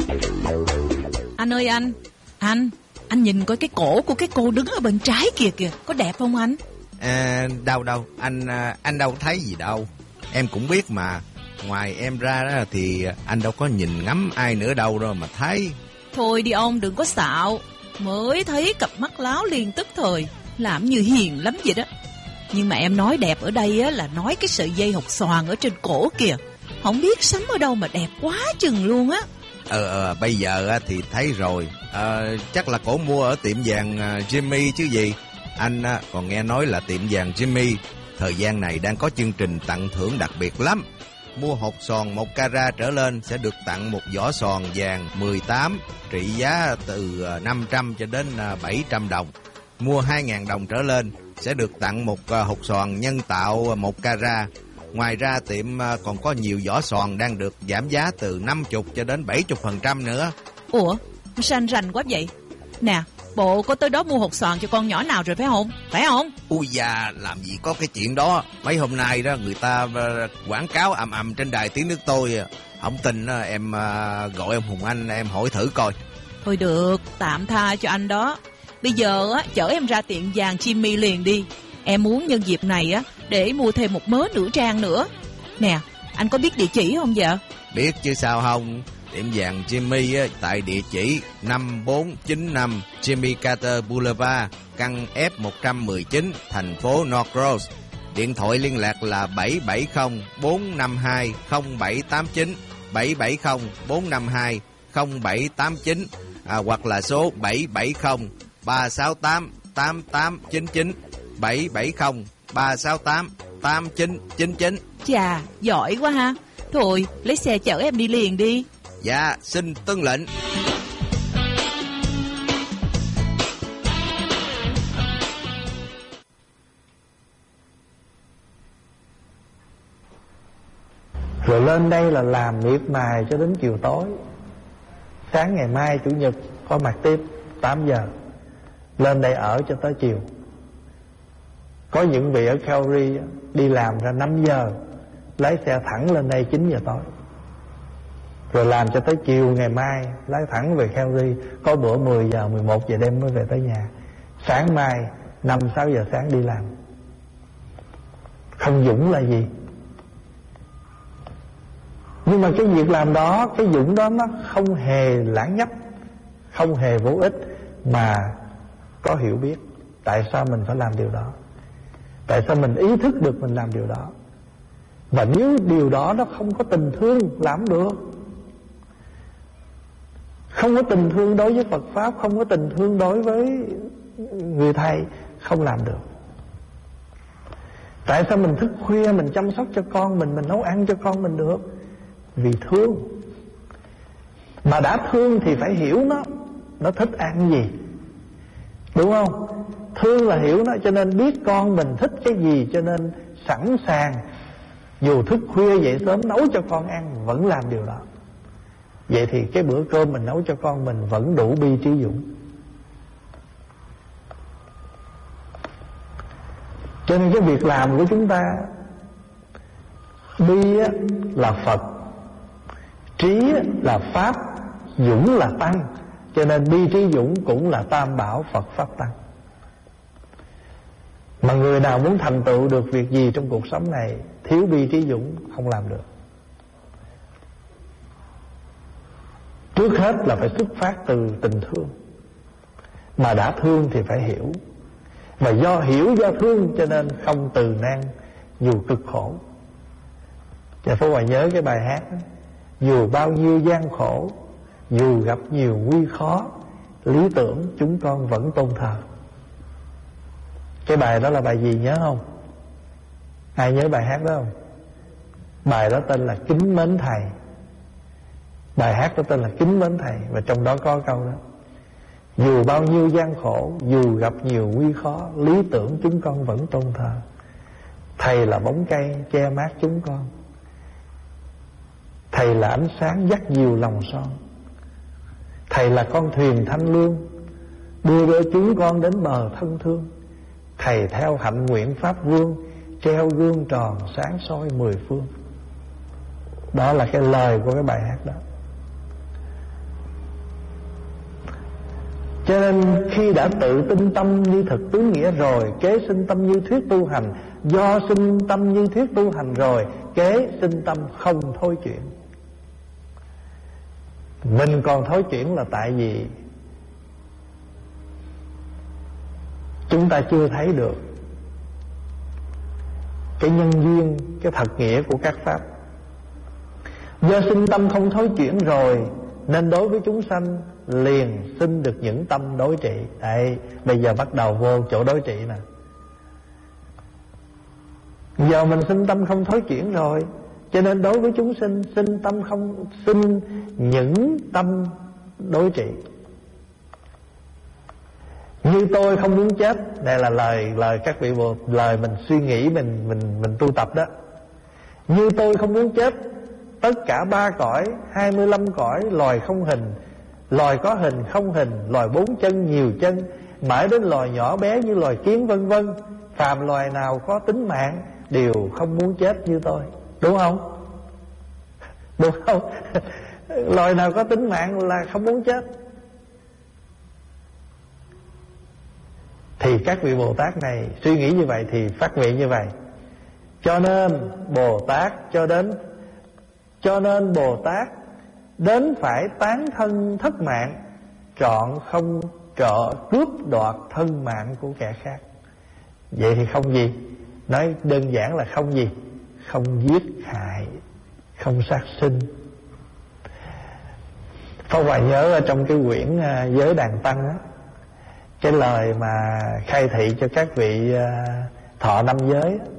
Anh ơi anh nhìn coi cái cổ của cái cô đứng ở bên trái kìa kìa, có đẹp không anh? Đâu anh đâu thấy gì đâu. Em cũng biết mà, ngoài em ra đó thì anh đâu có nhìn ngắm ai nữa đâu mà thấy. Thôi đi ông, đừng có xạo. Mới thấy cặp mắt láo liên tức thời, làm như hiền lắm vậy đó. Nhưng mà em nói đẹp ở đây á, là nói cái sợi dây hột xoàn ở trên cổ kìa. Không biết sắm ở đâu mà đẹp quá chừng luôn á. Bây giờ thì thấy rồi. Chắc là cổ mua ở tiệm vàng Jimmy chứ gì. Anh còn nghe nói là tiệm vàng Jimmy thời gian này đang có chương trình tặng thưởng đặc biệt lắm. Mua hột xoàn 1 carat trở lên sẽ được tặng một vỏ xoàn vàng 18 trị giá từ 500 cho đến 700 đồng. Mua 2.000 đồng trở lên sẽ được tặng một hột xoàn nhân tạo 1 carat. Ngoài ra tiệm còn có nhiều vỏ xoàn đang được giảm giá từ 50 cho đến 70% nữa. Ủa, sao anh rành quá vậy? Nè, bộ có tới đó mua hột xoàn cho con nhỏ nào rồi phải không? Phải không? Ui da, làm gì có cái chuyện đó. Mấy hôm nay đó người ta quảng cáo ầm ầm trên đài tiếng nước tôi. Không tin em gọi ông Hùng Anh em hỏi thử coi. Thôi được, tạm tha cho anh đó. Bây giờ á, chở em ra tiệm vàng Jimmy liền đi. Em muốn nhân dịp này á để mua thêm một mớ nữ trang nữa. Nè, anh có biết địa chỉ không vậy? Biết chứ sao không. Tiệm vàng Jimmy tại địa chỉ 5495 Jimmy Carter Boulevard, căn F119, thành phố North Rose. Điện thoại liên lạc là 770-452-0789, 770-452-0789, hoặc là số 770-368-8899, 770-368-8999. Chà, giỏi quá ha. Thôi, lấy xe chở em đi liền đi. Dạ, xin tuân lệnh. Rồi lên đây là làm miệt mài cho đến chiều tối. Sáng ngày mai Chủ nhật có mặt tiếp 8 giờ. Lên đây ở cho tới chiều. Có những vị ở Calgary đi làm ra 5 giờ, lái xe thẳng lên đây 9 giờ tối. Rồi làm cho tới chiều ngày mai lái thẳng về Calgary. Có bữa 10 giờ, 11 giờ đêm mới về tới nhà. Sáng mai 5-6 giờ sáng đi làm. Không dũng là gì? Nhưng mà cái việc làm đó, cái dũng đó nó không hề lãng nhách, không hề vô ích, mà có hiểu biết tại sao mình phải làm điều đó, tại sao mình ý thức được mình làm điều đó. Và nếu điều đó nó không có tình thương làm được. Không có tình thương đối với Phật Pháp, không có tình thương đối với người thầy, không làm được. Tại sao mình thức khuya mình chăm sóc cho con mình nấu ăn cho con mình được? Vì thương. Mà đã thương thì phải hiểu nó thích ăn gì, đúng không? Thương là hiểu nó, cho nên biết con mình thích cái gì, cho nên sẵn sàng dù thức khuya dậy sớm nấu cho con ăn, vẫn làm điều đó. Vậy thì cái bữa cơm mình nấu cho con mình vẫn đủ bi trí dũng. Cho nên cái việc làm của chúng ta, bi là Phật, trí là Pháp, dũng là Tăng. Cho nên bi trí dũng cũng là tam bảo Phật Pháp Tăng. Mà người nào muốn thành tựu được việc gì trong cuộc sống này, thiếu bi trí dũng không làm được. Trước hết là phải xuất phát từ tình thương. Mà đã thương thì phải hiểu. Và do hiểu do thương cho nên không từ nan dù cực khổ. Và Phú Hòa nhớ cái bài hát đó. Dù bao nhiêu gian khổ, dù gặp nhiều nguy khó, lý tưởng chúng con vẫn tôn thờ. Cái bài đó là bài gì nhớ không? Ai nhớ bài hát đó không? Bài đó tên là Kính Mến Thầy. Bài hát đó tên là Kính Mến Thầy. Và trong đó có câu đó: dù bao nhiêu gian khổ, dù gặp nhiều nguy khó, lý tưởng chúng con vẫn tôn thờ. Thầy là bóng cây che mát chúng con, Thầy là ánh sáng dắt dìu lòng son, Thầy là con thuyền thanh lương đưa chúng con đến bờ thân thương. Thầy theo hạnh nguyện Pháp Vương treo gương tròn sáng soi 10 phương. Đó là cái lời của cái bài hát đó. Cho nên khi đã tự tinh tâm như thực tướng nghĩa rồi, kế sinh tâm như thuyết tu hành. Do sinh tâm như thuyết tu hành rồi, kế sinh tâm không thối chuyển. Mình còn thối chuyển là tại vì chúng ta chưa thấy được cái nhân duyên, cái thật nghĩa của các pháp. Do sinh tâm không thối chuyển rồi, nên đối với chúng sanh liền sinh được những tâm đối trị. Đây, bây giờ bắt đầu vô chỗ đối trị nè. Giờ mình sinh tâm không thối chuyển rồi, cho nên đối với chúng sinh sinh tâm không, sinh những tâm đối trị. Như tôi không muốn chết. Đây là lời các vị Bồ, lời mình suy nghĩ, mình tu tập đó. Như tôi không muốn chết. Tất cả 3 cõi, 25 cõi, loài không hình, loài có hình không hình, loài 4 chân nhiều chân, mãi đến loài nhỏ bé như loài kiến vân vân. Phàm loài nào có tính mạng đều không muốn chết như tôi. Đúng không? Đúng không? Loài nào có tính mạng là không muốn chết. Thì các vị Bồ Tát này suy nghĩ như vậy thì phát nguyện như vậy. Cho nên Bồ Tát đến phải tán thân thất mạng, trọn không cướp đoạt thân mạng của kẻ khác. Vậy thì không gì? Nói đơn giản là không gì? Không giết hại, không sát sinh. Pháp Hòa nhớ ở trong cái quyển Giới Đàn Tăng á, cái lời mà khai thị cho các vị thọ 5 giới á.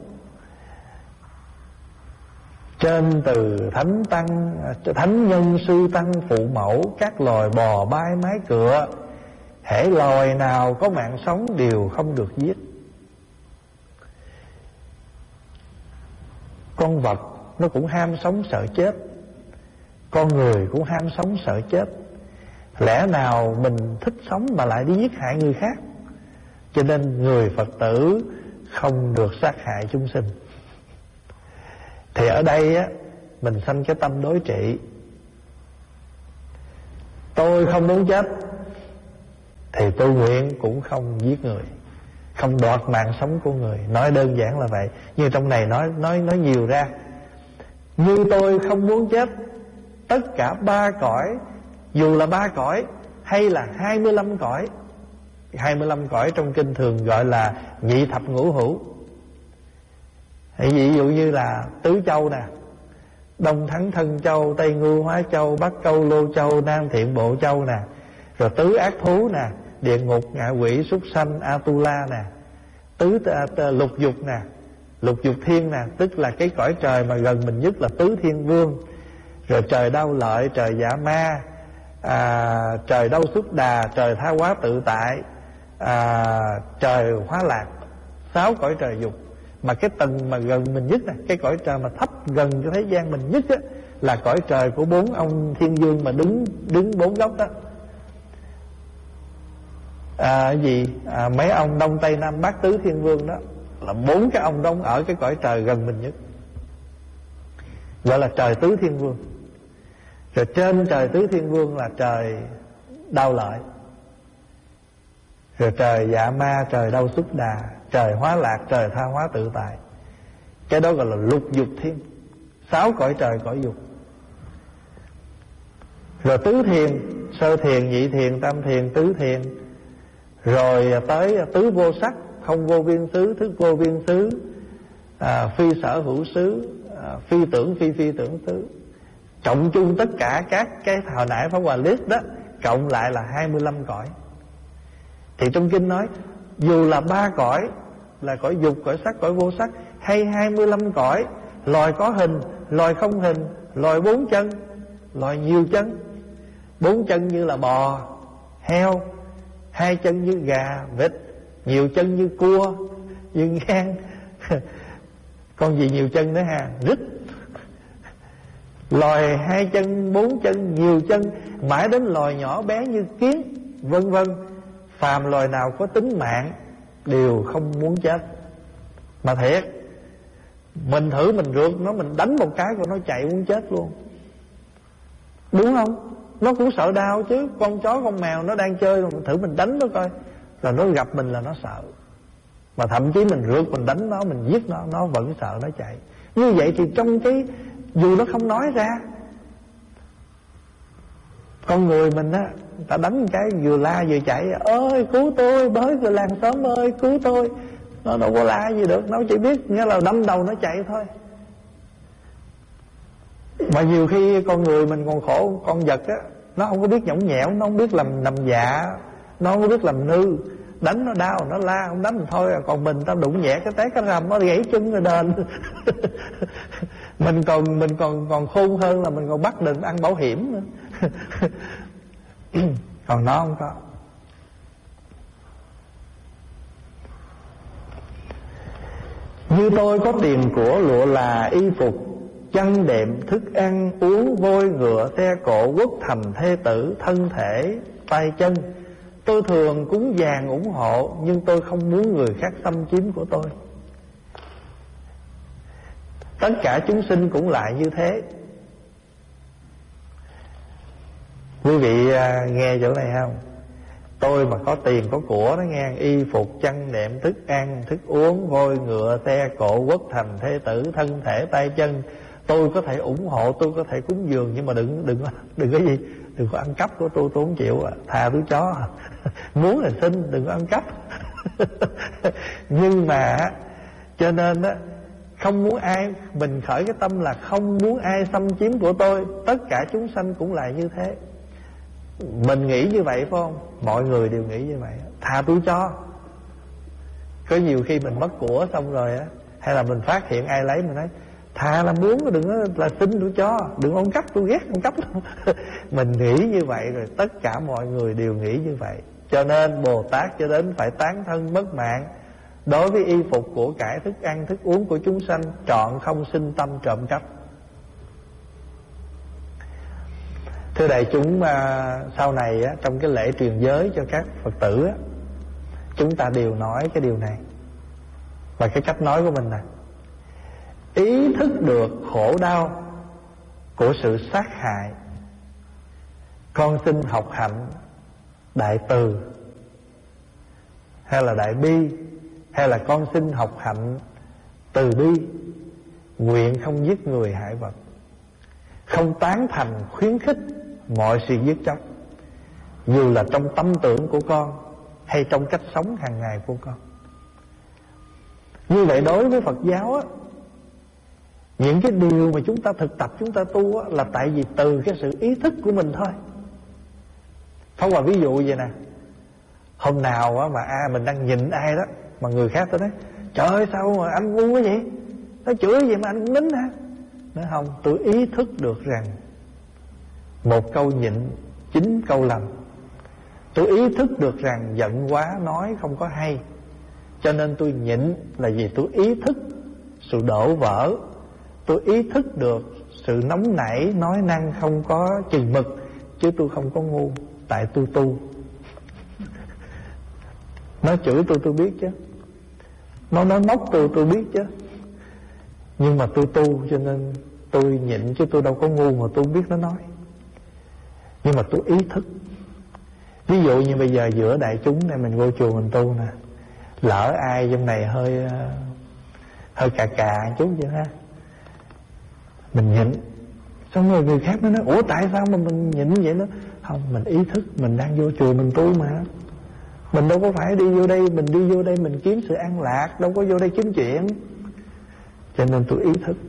Trên từ thánh tăng, thánh nhân sư tăng phụ mẫu, các loài bò bay mái cựa, hễ loài nào có mạng sống đều không được giết. Con vật nó cũng ham sống sợ chết, con người cũng ham sống sợ chết. Lẽ nào mình thích sống mà lại đi giết hại người khác? Cho nên người Phật tử không được sát hại chúng sinh. Thì ở đây á, mình sanh cái tâm đối trị. Tôi không muốn chết thì tôi nguyện cũng không giết người, không đoạt mạng sống của người. Nói đơn giản là vậy. Nhưng trong này nói nhiều ra. Như tôi không muốn chết, tất cả 3 cõi, dù là 3 cõi hay là 25 cõi. 25 cõi trong kinh thường gọi là nhị thập ngũ hữu. Ví dụ như là tứ châu nè, Đông Thắng Thân Châu, Tây Ngưu Hóa Châu, Bắc Câu Lô Châu, Nam Thiện Bộ Châu nè, rồi tứ ác thú nè, địa ngục, ngạ quỷ, súc sanh, Atula nè, tứ lục dục nè, lục dục thiên nè, tức là cái cõi trời mà gần mình nhất là tứ thiên vương, rồi trời Đau Lợi, trời Dạ Ma, trời Đâu Xuất Đà, trời Tha Hóa Tự Tại, trời Hóa Lạc. 6 cõi trời dục. Mà cái tầng mà gần mình nhất nè, cái cõi trời mà thấp gần cho thế gian mình nhất á, là cõi trời của 4 ông thiên vương mà đứng 4 góc đó. Mấy ông Đông Tây Nam Bắc tứ thiên vương đó, là 4 cái ông đó ở cái cõi trời gần mình nhất, gọi là trời tứ thiên vương. Rồi trên trời tứ thiên vương là trời Đau Lợi, rồi trời Dạ Ma, trời Đâu Xuất Đà, trời Hóa Lạc, trời Tha Hóa Tự Tại. Cái đó gọi là lục dục thiên. 6 cõi trời cõi dục. Rồi tứ thiền, sơ thiền, nhị thiền, tam thiền, tứ thiền. Rồi tới tứ vô sắc, không vô biên xứ, thức vô biên xứ, phi sở hữu xứ, phi tưởng phi phi tưởng xứ. Cộng chung tất cả các cái hồi nãy Pháp Hòa list đó, cộng lại là 25 cõi. Thì trong kinh nói dù là 3 cõi, là cõi dục, cõi sắc, cõi vô sắc, hay 25 cõi, loài có hình, loài không hình, loài 4 chân, loài nhiều chân. 4 chân như là bò, heo, 2 chân như gà, vịt, nhiều chân như cua, như ngan. Con gì nhiều chân nữa ha? Rít. Loài 2 chân, 4 chân, nhiều chân, mãi đến loài nhỏ bé như kiến, vân vân. Phàm loài nào có tính mạng đều không muốn chết. Mà thiệt, mình thử mình rượt nó, mình đánh một cái của nó chạy muốn chết luôn. Đúng không? Nó cũng sợ đau chứ. Con chó con mèo nó đang chơi, thử mình đánh nó coi, là nó gặp mình là nó sợ. Mà thậm chí mình rượt, mình đánh nó, mình giết nó vẫn sợ, nó chạy. Như vậy thì trong cái, dù nó không nói ra, con người mình á, ta đánh cái vừa la vừa chạy, ơi cứu tôi, bới về làng xóm ơi cứu tôi. Nó đâu có la gì được, nó chỉ biết nghĩa là đâm đầu nó chạy thôi. Mà nhiều khi con người mình còn khổ, con vật á, nó không có biết nhõng nhẽo, nó không biết làm nằm dạ, nó không có biết làm nư. Đánh nó đau, nó la, không đánh mình thôi. Còn mình ta đụng nhẹ cái té cái rầm, nó gãy chân rồi đền. Mình còn khôn hơn là mình còn bắt định ăn bảo hiểm nữa. Còn nó không có. Như tôi có tiền của, lụa là y phục, chăn đệm, thức ăn, uống, voi ngựa, xe cộ, quốc thành, thê tử, thân thể, tay chân. Tôi thường cúng dường ủng hộ, nhưng tôi không muốn người khác xâm chiếm của tôi. Tất cả chúng sinh cũng lại như thế. Quý vị nghe chỗ này không? Tôi mà có tiền có của đó nghe, y phục, chăn đệm, thức ăn, thức uống, voi ngựa, xe cộ, quốc thành, thê tử, thân thể, tay chân, tôi có thể ủng hộ, tôi có thể cúng dường, nhưng mà đừng cái gì, đừng có ăn cắp của tôi không chịu. Thà tôi chó. Muốn là xin, đừng có ăn cắp. Nhưng mà cho nên á, không muốn ai, mình khởi cái tâm là không muốn ai xâm chiếm của tôi. Tất cả chúng sanh cũng là như thế. Mình nghĩ như vậy phải không? Mọi người đều nghĩ như vậy. Thà tôi cho. Có nhiều khi mình mất của xong rồi á, hay là mình phát hiện ai lấy, mình nói thà là muốn, đừng có là xin tôi cho, đừng ăn cắp, tôi ghét ăn cắp. Mình nghĩ như vậy rồi tất cả mọi người đều nghĩ như vậy. Cho nên Bồ Tát cho đến phải tán thân mất mạng. Đối với y phục, của cải, thức ăn, thức uống của chúng sanh, trọn không sinh tâm trộm cắp. Thưa đại chúng, sau này á, trong cái lễ truyền giới cho các Phật tử á, chúng ta đều nói cái điều này. Và cái cách nói của mình là ý thức được khổ đau của sự sát hại, con xin học hạnh đại từ, hay là đại bi, hay là con xin học hạnh từ bi, nguyện không giết người hại vật, không tán thành khuyến khích mọi sự giết chóc, dù là trong tâm tưởng của con hay trong cách sống hàng ngày của con. Như vậy đối với Phật giáo á, những cái điều mà chúng ta thực tập, chúng ta tu á, là tại vì từ cái sự ý thức của mình thôi. Không, là ví dụ vậy nè, hôm nào á mà mình đang nhịn ai đó, mà người khác tới nói trời ơi sao mà anh ngu quá vậy, nó chửi vậy mà anh cũng nín hả? Nói không, tôi ý thức được rằng một câu nhịn 9 câu lành. Tôi ý thức được rằng giận quá nói không có hay, cho nên tôi nhịn là vì tôi ý thức sự đổ vỡ. Tôi ý thức được sự nóng nảy, nói năng không có chừng mực, chứ tôi không có ngu. Tại tôi tu. Nó chửi tôi biết chứ, nó nói móc tôi biết chứ, nhưng mà tôi tu cho nên tôi nhịn, chứ tôi đâu có ngu mà tôi không biết nó nói. Nhưng mà tôi ý thức. Ví dụ như bây giờ giữa đại chúng này, mình vô chùa mình tu nè, lỡ ai trong này hơi cà chút vậy ha, mình nhịn, xong rồi người khác nó nói ủa tại sao mà mình nhịn vậy đó? Không, mình ý thức mình đang vô chùa mình tu mà. Mình đâu có phải đi vô đây, mình đi vô đây mình kiếm sự an lạc, đâu có vô đây kiếm chuyện. Cho nên tôi ý thức.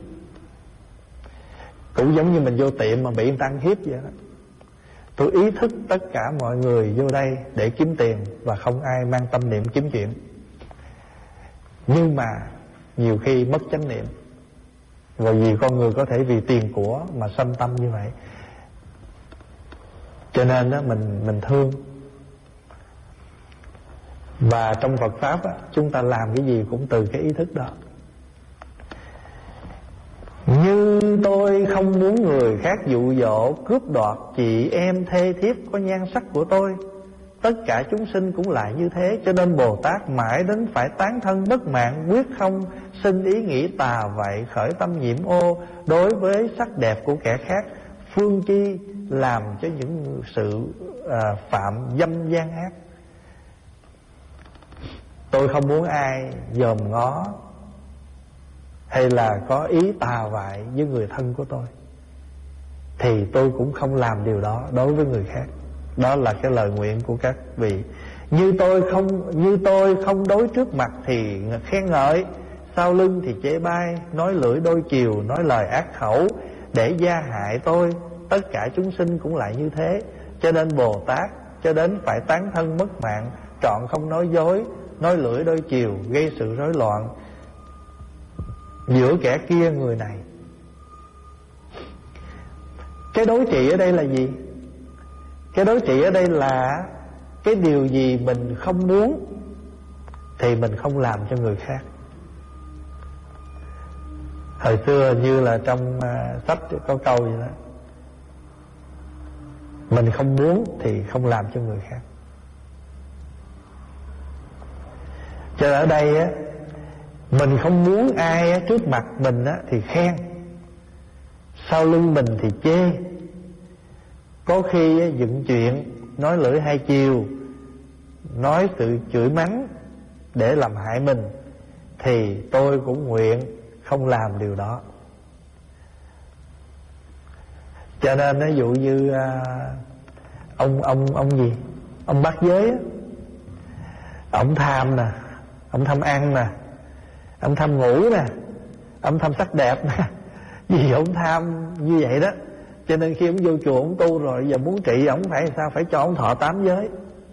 Cũng giống như mình vô tiệm mà bị người ta ăn hiếp vậy đó. Tôi ý thức tất cả mọi người vô đây để kiếm tiền, và không ai mang tâm niệm kiếm chuyện. Nhưng mà nhiều khi mất chánh niệm, và vì con người có thể vì tiền của mà xâm tâm như vậy. Cho nên đó, mình thương. Và trong Phật Pháp á, chúng ta làm cái gì cũng từ cái ý thức đó. Như tôi không muốn người khác dụ dỗ cướp đoạt chị em thê thiếp có nhan sắc của tôi. Tất cả chúng sinh cũng lại như thế. Cho nên Bồ Tát mãi đến phải tán thân bất mạng, quyết không sinh ý nghĩ tà vậy, khởi tâm nhiễm ô đối với sắc đẹp của kẻ khác. Phương chi làm cho những sự phạm dâm gian ác. Tôi không muốn ai dòm ngó hay là có ý tà vại với người thân của tôi, thì tôi cũng không làm điều đó đối với người khác. Đó là cái lời nguyện của các vị. Như tôi không đối trước mặt thì khen ngợi, sau lưng thì chê bai, nói lưỡi đôi chiều, nói lời ác khẩu để gia hại tôi. Tất cả chúng sinh cũng lại như thế, cho nên Bồ Tát cho đến phải tán thân mất mạng, trọn không nói dối, nói lưỡi đôi chiều, gây sự rối loạn giữa kẻ kia người này. Cái đối trị ở đây là gì? Cái đối trị ở đây là cái điều gì mình không muốn thì mình không làm cho người khác. Hồi xưa như là trong sách có câu vậy đó, mình không muốn thì không làm cho người khác. Cho nên ở đây á, mình không muốn ai trước mặt mình á thì khen, sau lưng mình thì chê, có khi dựng chuyện, nói lưỡi hai chiều, nói sự chửi mắng để làm hại mình, thì tôi cũng nguyện không làm điều đó. Cho nên ví dụ như ông gì, ông bát giới á, ông tham nè, ông tham ăn nè, ông tham ngủ nè, ông tham sắc đẹp nè, vì ông tham như vậy đó, cho nên khi ông vô chùa ông tu rồi, giờ muốn trị ông phải sao? Phải cho ông thọ 8 giới: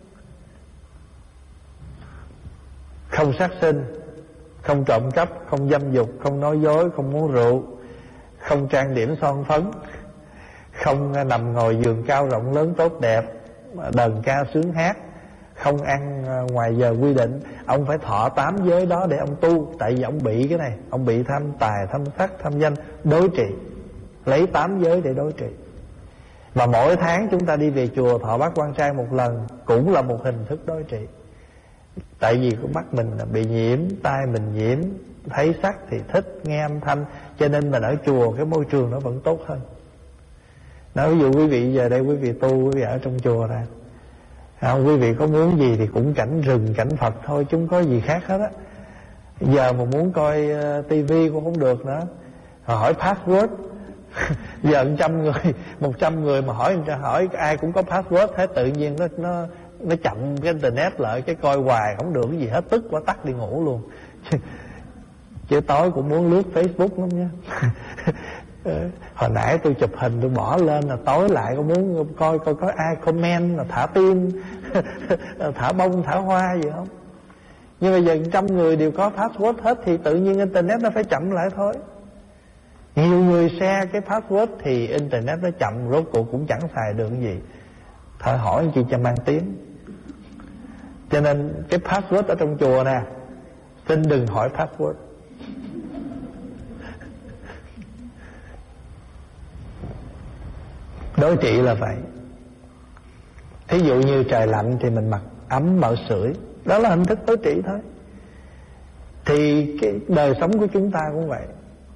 không sát sinh, không trộm cắp, không dâm dục, không nói dối, không muốn rượu, không trang điểm son phấn, không nằm ngồi giường cao rộng lớn tốt đẹp, đờn ca sướng hát, không ăn ngoài giờ quy định. Ông phải thọ 8 giới đó để ông tu. Tại vì ông bị cái này, ông bị tham tài, tham sắc, tham danh, đối trị. Lấy 8 giới để đối trị. Và mỗi tháng chúng ta đi về chùa thọ bát quan trai một lần, cũng là một hình thức đối trị. Tại vì con mắt mình bị nhiễm, tai mình nhiễm, thấy sắc thì thích, nghe âm thanh, cho nên mình ở chùa cái môi trường nó vẫn tốt hơn. Nói ví dụ quý vị giờ đây quý vị tu, quý vị ở trong chùa nè, quý vị có muốn gì thì cũng cảnh rừng, cảnh Phật thôi, chứ không có gì khác hết á. Giờ mà muốn coi tivi cũng không được nữa, hỏi password. Giờ 100 người mà hỏi ai cũng có password hết, tự nhiên nó chậm cái internet lại, cái coi hoài không được cái gì hết, tức quá tắt đi ngủ luôn. Chứ tối cũng muốn lướt Facebook lắm nha. Hồi nãy tôi chụp hình tôi bỏ lên là tối lại có muốn coi có ai comment là thả tim, thả bông, thả hoa gì không. Nhưng bây giờ 100 người đều có password hết thì tự nhiên internet nó phải chậm lại thôi. Nhiều người share cái password thì internet nó chậm, rốt cuộc cũng chẳng xài được cái gì. Thôi hỏi chi cho mang tiếng. Cho nên cái password ở trong chùa nè, xin đừng hỏi password. Đối trị là vậy. Thí dụ như trời lạnh thì mình mặc ấm mở sưởi, đó là hình thức đối trị thôi. Thì cái đời sống của chúng ta cũng vậy.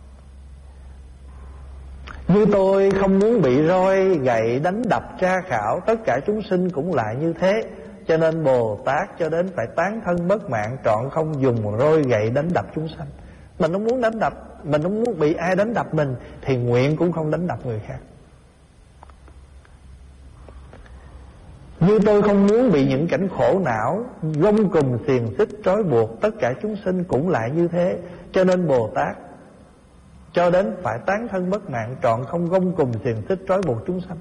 Như tôi không muốn bị roi gậy đánh đập tra khảo, tất cả chúng sinh cũng lại như thế, cho nên Bồ Tát cho đến phải tán thân mất mạng, trọn không dùng roi gậy đánh đập chúng sanh. Mình không muốn đánh đập, mình không muốn bị ai đánh đập mình, thì nguyện cũng không đánh đập người khác. Như tôi không muốn bị những cảnh khổ não, gông cùm xiềng xích trói buộc, tất cả chúng sinh cũng lại như thế, cho nên Bồ Tát cho đến phải tán thân mất mạng, trọn không gông cùm xiềng xích trói buộc chúng sanh.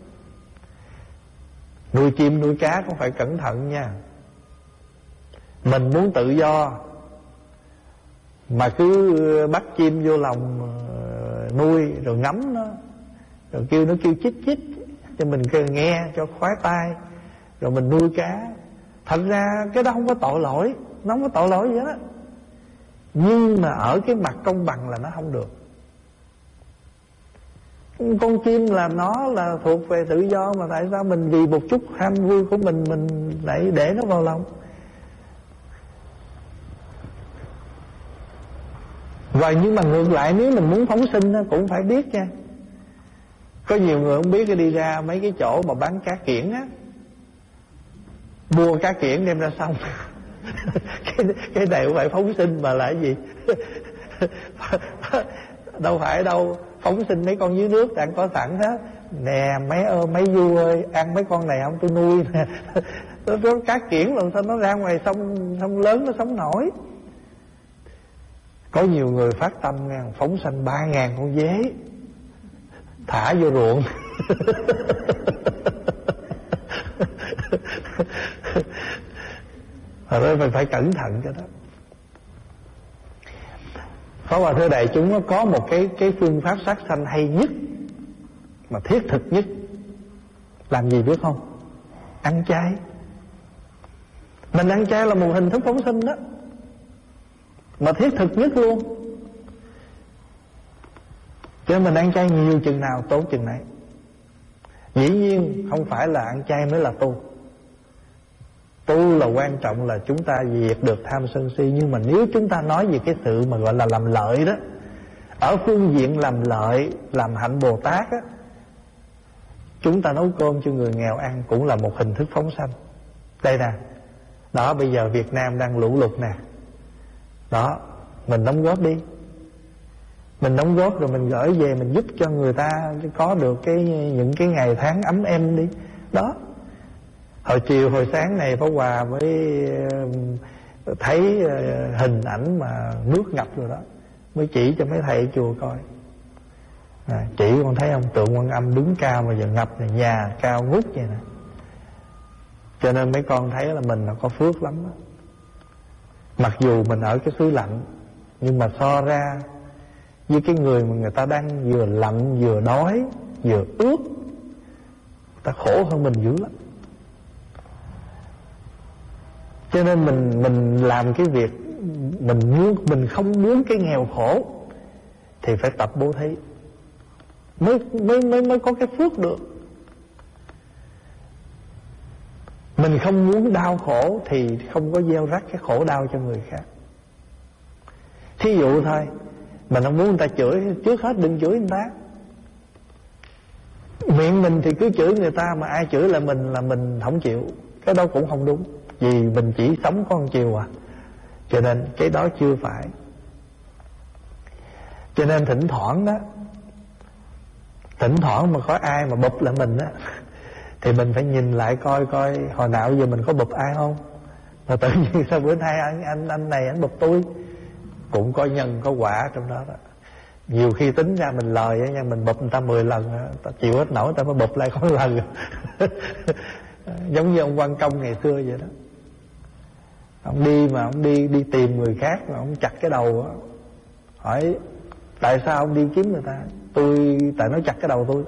Nuôi chim nuôi cá cũng phải cẩn thận nha. Mình muốn tự do mà cứ bắt chim vô lòng nuôi rồi ngắm nó, rồi nó kêu chích chích cho mình nghe cho khoái tai, rồi mình nuôi cá. Thật ra cái đó không có tội lỗi, nó không có tội lỗi gì hết á. Nhưng mà ở cái mặt công bằng là nó không được. Con chim là nó là thuộc về tự do, mà tại sao mình vì một chút ham vui của mình lại để nó vào lòng? Và nhưng mà ngược lại, nếu mình muốn phóng sinh cũng phải biết nha, Có nhiều người không biết, đi ra mấy cái chỗ mà bán cá kiển á, mua cá kiển đem ra xong. Cái này không phải phóng sinh mà là cái gì? Đâu phải đâu, phóng sinh mấy con dưới nước đang có sẵn hết. Nè mấy vua ơi, ăn mấy con này không, tôi nuôi nè. Có cá kiển làm sao nó ra ngoài sông lớn nó sống nổi. Có nhiều người phát tâm phóng sanh 3.000 con dế thả vô ruộng. Rồi mình phải cẩn thận cho đó. Pháp Hòa thưa đại chúng, có một cái phương pháp sát sanh hay nhất mà thiết thực nhất. Làm gì biết không? Ăn chay. Mình ăn chay là một hình thức phóng sinh đó, mà thiết thực nhất luôn. Cho nên mình ăn chay nhiều chừng nào tốt chừng này. Dĩ nhiên không phải là ăn chay mới là tu. Tu là quan trọng là chúng ta diệt được tham sân si. Nhưng mà nếu chúng ta nói về cái sự mà gọi là làm lợi đó, ở phương diện làm lợi, làm hạnh Bồ Tát á, chúng ta nấu cơm cho người nghèo ăn cũng là một hình thức phóng sanh. Đây nè, đó bây giờ Việt Nam đang lũ lụt nè, đó mình đóng góp đi. Mình đóng góp rồi mình gửi về, mình giúp cho người ta có được những cái ngày tháng ấm êm đi. Đó. Hồi chiều hồi sáng này Pháp Hòa mới thấy hình ảnh mà nước ngập rồi đó, mới chỉ cho mấy thầy ở chùa coi. Chỉ con thấy ông tượng Quan Âm đứng cao mà giờ ngập này, nhà cao ngút vậy nè. Cho nên mấy con thấy là mình là có phước lắm đó. Mặc dù mình ở cái xứ lạnh, nhưng mà so ra với cái người mà người ta đang vừa lạnh, vừa đói, vừa ướt, ta khổ hơn mình dữ lắm. Cho nên mình làm cái việc mình không muốn cái nghèo khổ thì phải tập bố thí mới có cái phước được. Mình không muốn đau khổ thì không có gieo rắc cái khổ đau cho người khác. Thí dụ thôi, mình không muốn người ta chửi, trước hết đừng chửi người ta. Miệng mình thì cứ chửi người ta, mà ai chửi là mình không chịu. Cái đó cũng không đúng, vì mình chỉ sống có một chiều à. Cho nên cái đó chưa phải. Cho nên thỉnh thoảng mà có ai mà bụp lại mình á, thì mình phải nhìn lại coi hồi nào giờ mình có bụp ai không. Mà tự nhiên sao bữa nay anh này anh bụp tôi. Cũng có nhân có quả trong đó đó. Nhiều khi tính ra mình lời á nha, mình bụp người ta 10 lần, ta chịu hết nổi, ta mới bụp lại có lần. Giống như ông Quan Công ngày xưa vậy đó. Ông đi tìm người khác mà ông chặt cái đầu á. Hỏi tại sao ông đi kiếm người ta? Tại nó chặt cái đầu tôi.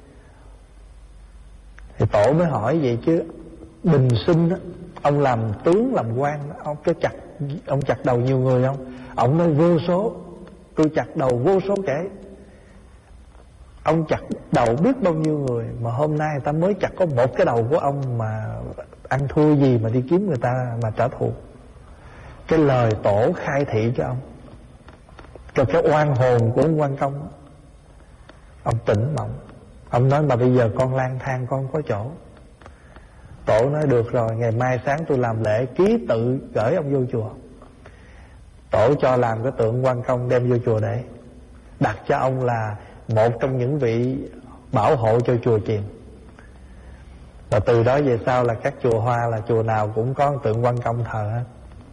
Thì tổ mới hỏi vậy chứ bình sinh á, ông làm tướng làm quan, ông chặt đầu nhiều người không? Ông nói vô số, tôi chặt đầu vô số kể. Ông chặt đầu biết bao nhiêu người, mà hôm nay người ta mới chặt có một cái đầu của ông mà ăn thua gì mà đi kiếm người ta mà trả thù. Cái lời tổ khai thị cho ông, cho cái oan hồn của ông Quan Công. Ông tỉnh mộng. Ông nói mà bây giờ con lang thang con có chỗ. Tổ nói được rồi, ngày mai sáng tôi làm lễ ký tự gửi ông vô chùa. Tổ cho làm cái tượng Quan Công đem vô chùa để đặt cho ông là một trong những vị bảo hộ cho chùa chiền. Và từ đó về sau là các chùa Hoa là chùa nào cũng có tượng Quan Công thờ hết.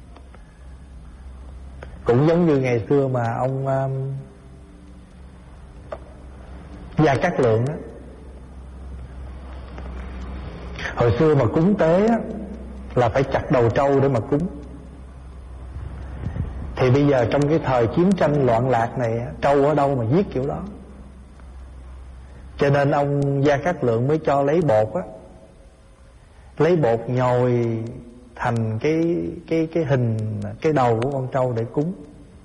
Cũng giống như ngày xưa mà ông Gia Cát Lượng á, hồi xưa mà cúng tế á, là phải chặt đầu trâu để mà cúng. Thì bây giờ trong cái thời chiến tranh loạn lạc này, trâu ở đâu mà giết kiểu đó. Cho nên ông Gia Cát Lượng mới cho lấy bột á, lấy bột nhồi thành cái hình cái đầu của con trâu để cúng.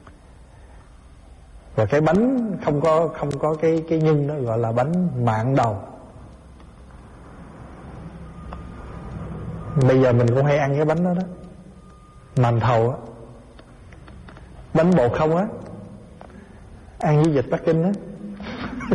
Và cái bánh không có cái nhân đó gọi là bánh mạn đầu. Bây giờ mình cũng hay ăn cái bánh đó đó, màn thầu á, bánh bột không á, ăn với vịt Bắc Kinh á.